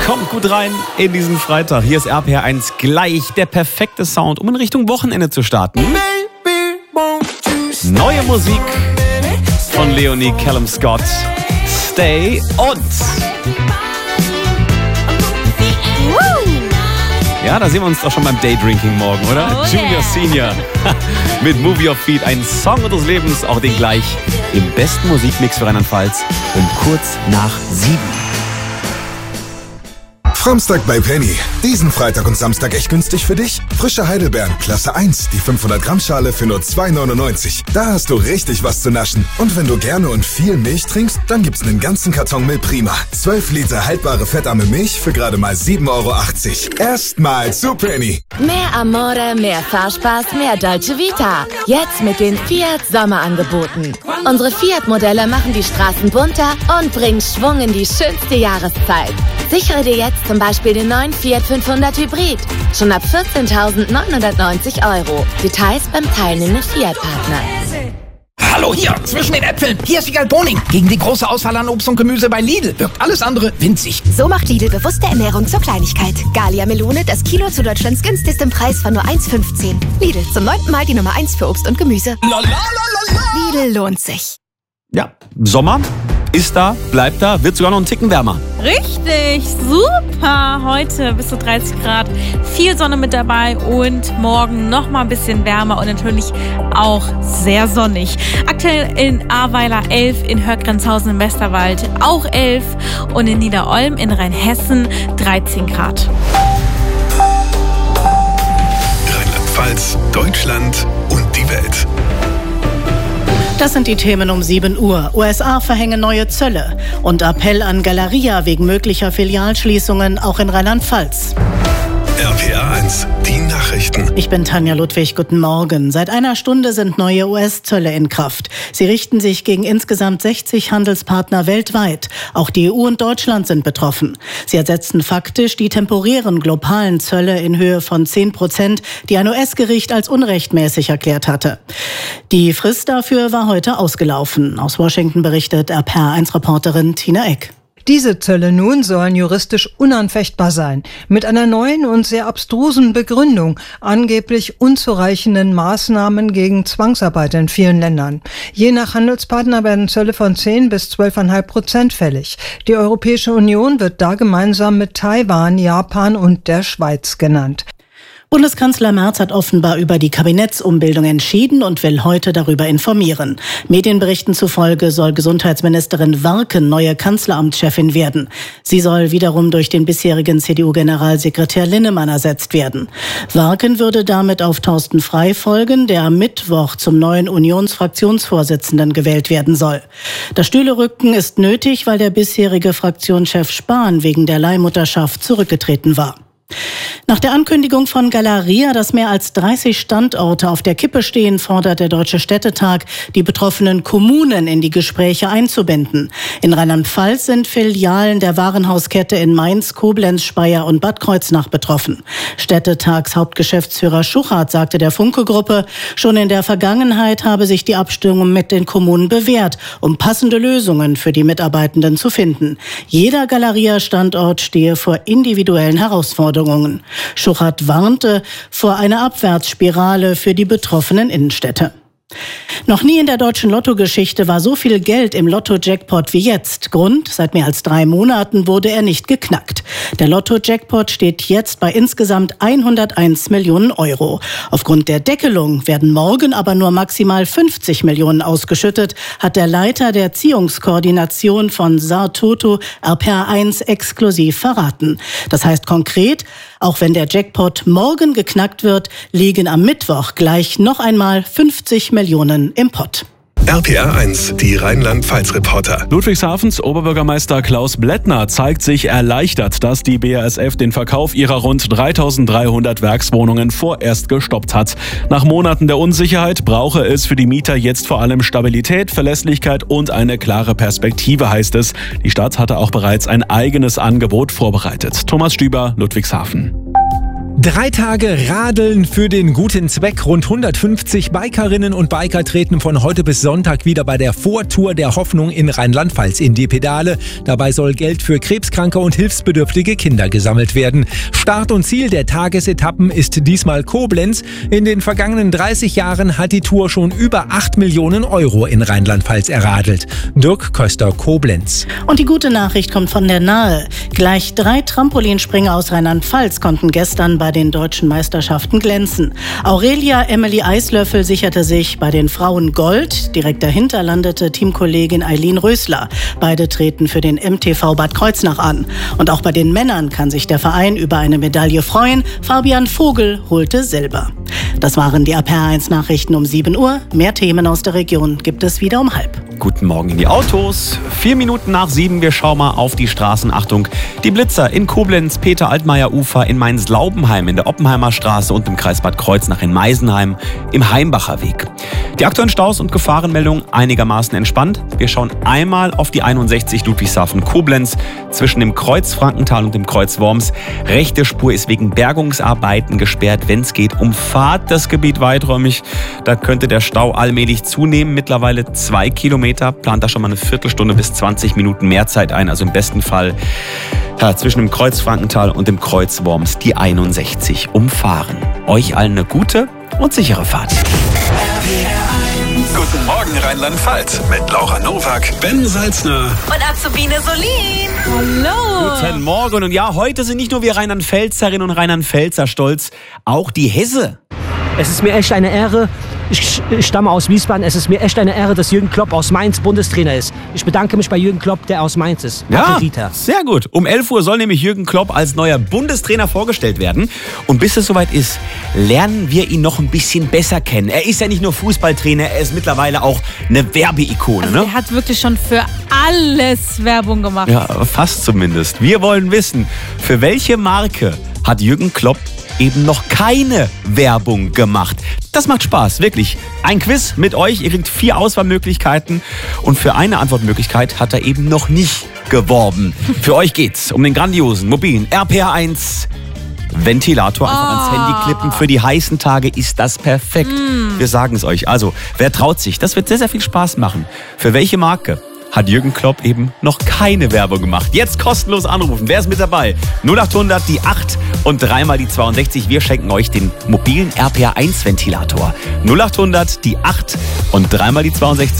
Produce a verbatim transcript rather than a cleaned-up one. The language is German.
Kommt gut rein in diesen Freitag. Hier ist R P R eins gleich der perfekte Sound, um in Richtung Wochenende zu starten. Neue Musik von Leonie Callum Scott, Stay und... Ja, da sehen wir uns doch schon beim Daydrinking morgen, oder? Oh, Junior yeah. Senior mit Movie of Feet, ein Song unseres Lebens, auch den gleich im besten Musikmix für Rheinland-Pfalz um kurz nach sieben. Samstag bei Penny. Diesen Freitag und Samstag echt günstig für dich? Frische Heidelbeeren, Klasse eins, die fünfhundert Gramm Schale für nur zwei neunundneunzig. Da hast du richtig was zu naschen. Und wenn du gerne und viel Milch trinkst, dann gibt's einen ganzen Karton Milch Prima. zwölf Liter haltbare fettarme Milch für gerade mal sieben Euro achtzig. Erstmal zu Penny. Mehr Amore, mehr Fahrspaß, mehr Dolce Vita. Jetzt mit den Fiat Sommerangeboten. Unsere Fiat-Modelle machen die Straßen bunter und bringen Schwung in die schönste Jahreszeit. Sichere dir jetzt zum Beispiel den neuen Fiat fünfhundert Hybrid. Schon ab vierzehntausendneunhundertneunzig Euro. Details beim teilnehmenden Fiat-Partner. Hallo hier, zwischen den Äpfeln. Hier ist Wiegald Boning. Gegen die große Auswahl an Obst und Gemüse bei Lidl wirkt alles andere winzig. So macht Lidl bewusste Ernährung zur Kleinigkeit. Gallia Melone, das Kilo zu Deutschlands günstigstem Preis von nur eins fünfzehn. Lidl, zum neunten Mal die Nummer eins für Obst und Gemüse. Lidl lohnt sich. Ja, Sommer ist da, bleibt da, wird sogar noch einen Ticken wärmer. Richtig, super. Heute bis zu dreißig Grad, viel Sonne mit dabei und morgen noch mal ein bisschen wärmer und natürlich auch sehr sonnig. Aktuell in Ahrweiler elf, in Hörgrenzhausen im Westerwald auch elf und in Niederolm in Rheinhessen dreizehn Grad. Rheinland-Pfalz, Deutschland und die Welt. Das sind die Themen um sieben Uhr. U S A verhängen neue Zölle und Appell an Galeria wegen möglicher Filialschließungen auch in Rheinland-Pfalz. R P R eins, die Nachrichten. Ich bin Tanja Ludwig, guten Morgen. Seit einer Stunde sind neue U S-Zölle in Kraft. Sie richten sich gegen insgesamt sechzig Handelspartner weltweit. Auch die E U und Deutschland sind betroffen. Sie ersetzen faktisch die temporären globalen Zölle in Höhe von zehn Prozent, die ein U S-Gericht als unrechtmäßig erklärt hatte. Die Frist dafür war heute ausgelaufen. Aus Washington berichtet R P R eins-Reporterin Tina Eck. Diese Zölle nun sollen juristisch unanfechtbar sein, mit einer neuen und sehr abstrusen Begründung, angeblich unzureichenden Maßnahmen gegen Zwangsarbeit in vielen Ländern. Je nach Handelspartner werden Zölle von zehn bis zwölf Komma fünf Prozent fällig. Die Europäische Union wird da gemeinsam mit Taiwan, Japan und der Schweiz genannt. Bundeskanzler Merz hat offenbar über die Kabinettsumbildung entschieden und will heute darüber informieren. Medienberichten zufolge soll Gesundheitsministerin Warken neue Kanzleramtschefin werden. Sie soll wiederum durch den bisherigen C D U-Generalsekretär Linnemann ersetzt werden. Warken würde damit auf Thorsten Frey folgen, der am Mittwoch zum neuen Unionsfraktionsvorsitzenden gewählt werden soll. Das Stühlerücken ist nötig, weil der bisherige Fraktionschef Spahn wegen der Leihmutterschaft zurückgetreten war. Nach der Ankündigung von Galeria, dass mehr als dreißig Standorte auf der Kippe stehen, fordert der Deutsche Städtetag, die betroffenen Kommunen in die Gespräche einzubinden. In Rheinland-Pfalz sind Filialen der Warenhauskette in Mainz, Koblenz, Speyer und Bad Kreuznach betroffen. Städtetags Hauptgeschäftsführer Schuchart sagte der Funke-Gruppe, schon in der Vergangenheit habe sich die Abstimmung mit den Kommunen bewährt, um passende Lösungen für die Mitarbeitenden zu finden. Jeder Galeria-Standort stehe vor individuellen Herausforderungen. Schuchart warnte vor einer Abwärtsspirale für die betroffenen Innenstädte. Noch nie in der deutschen Lottogeschichte war so viel Geld im Lotto-Jackpot wie jetzt. Grund: seit mehr als drei Monaten wurde er nicht geknackt. Der Lotto-Jackpot steht jetzt bei insgesamt hunderteins Millionen Euro. Aufgrund der Deckelung werden morgen aber nur maximal fünfzig Millionen ausgeschüttet, hat der Leiter der Ziehungskoordination von Sartoto R P R eins exklusiv verraten. Das heißt konkret, auch wenn der Jackpot morgen geknackt wird, liegen am Mittwoch gleich noch einmal fünfzig Millionen im Pott. R P R eins, die Rheinland-Pfalz-Reporter. Ludwigshafens Oberbürgermeister Klaus Blättner zeigt sich erleichtert, dass die B A S F den Verkauf ihrer rund dreitausenddreihundert Werkswohnungen vorerst gestoppt hat. Nach Monaten der Unsicherheit brauche es für die Mieter jetzt vor allem Stabilität, Verlässlichkeit und eine klare Perspektive, heißt es. Die Stadt hatte auch bereits ein eigenes Angebot vorbereitet. Thomas Stüber, Ludwigshafen. Drei Tage Radeln für den guten Zweck. Rund hundertfünfzig Bikerinnen und Biker treten von heute bis Sonntag wieder bei der Vortour der Hoffnung in Rheinland-Pfalz in die Pedale. Dabei soll Geld für krebskranke und hilfsbedürftige Kinder gesammelt werden. Start und Ziel der Tagesetappen ist diesmal Koblenz. In den vergangenen dreißig Jahren hat die Tour schon über acht Millionen Euro in Rheinland-Pfalz erradelt. Dirk Köster, Koblenz. Und die gute Nachricht kommt von der Nahe. Gleich drei Trampolinspringer aus Rheinland-Pfalz konnten gestern bei den deutschen Meisterschaften glänzen. Aurelia Emily Eislöffel sicherte sich bei den Frauen Gold. Direkt dahinter landete Teamkollegin Eileen Rösler. Beide treten für den M T V Bad Kreuznach an. Und auch bei den Männern kann sich der Verein über eine Medaille freuen. Fabian Vogel holte Silber. Das waren die R P R eins Nachrichten um sieben Uhr. Mehr Themen aus der Region gibt es wieder um halb. Guten Morgen in die Autos. Vier Minuten nach sieben. Wir schauen mal auf die Straßen. Achtung, die Blitzer in Koblenz, Peter-Altmaier-Ufer, in Mainz-Laubenheim, in der Oppenheimer Straße und im Kreis Bad Kreuznach in Meisenheim, im Heimbacher Weg. Die aktuellen Staus und Gefahrenmeldungen einigermaßen entspannt. Wir schauen einmal auf die einundsechzig Ludwigshafen-Koblenz zwischen dem Kreuz Frankenthal und dem Kreuz Worms. Rechte Spur ist wegen Bergungsarbeiten gesperrt. Wenn es geht, umfahrt das Gebiet weiträumig. Da könnte der Stau allmählich zunehmen. Mittlerweile zwei Kilometer. Plant da schon mal eine Viertelstunde bis zwanzig Minuten mehr Zeit ein. Also im besten Fall ja, zwischen dem Kreuz Frankenthal und dem Kreuz Worms die einundsechzig umfahren. Euch allen eine gute und sichere Fahrt. Guten Morgen Rheinland-Pfalz mit Laura Nowak, Ben Salzner und Azubine Solin. Hallo. Guten Morgen. Und ja, heute sind nicht nur wir Rheinland-Pfälzerinnen und Rheinland-Pfälzer stolz, auch die Hesse. Es ist mir echt eine Ehre. Ich stamme aus Wiesbaden. Es ist mir echt eine Ehre, dass Jürgen Klopp aus Mainz Bundestrainer ist. Ich bedanke mich bei Jürgen Klopp, der aus Mainz ist. Ja, sehr gut. Um elf Uhr soll nämlich Jürgen Klopp als neuer Bundestrainer vorgestellt werden. Und bis es soweit ist, lernen wir ihn noch ein bisschen besser kennen. Er ist ja nicht nur Fußballtrainer, er ist mittlerweile auch eine Werbeikone. Also Ne? er hat wirklich schon für alles Werbung gemacht. Ja, fast zumindest. Wir wollen wissen, für welche Marke hat Jürgen Klopp eben noch keine Werbung gemacht. Das macht Spaß, wirklich. Ein Quiz mit euch, ihr kriegt vier Auswahlmöglichkeiten und für eine Antwortmöglichkeit hat er eben noch nicht geworben. Für euch geht's um den grandiosen, mobilen R P R eins Ventilator. Einfach ans Handy klippen. Für die heißen Tage ist das perfekt. Mm. Wir sagen es euch. Also, wer traut sich? Das wird sehr, sehr viel Spaß machen. Für welche Marke hat Jürgen Klopp eben noch keine Werbung gemacht? Jetzt kostenlos anrufen. Wer ist mit dabei? null acht hundert, die acht und dreimal die zweiundsechzig. Wir schenken euch den mobilen R P R eins Ventilator. null acht hundert, die acht und dreimal die zweiundsechzig.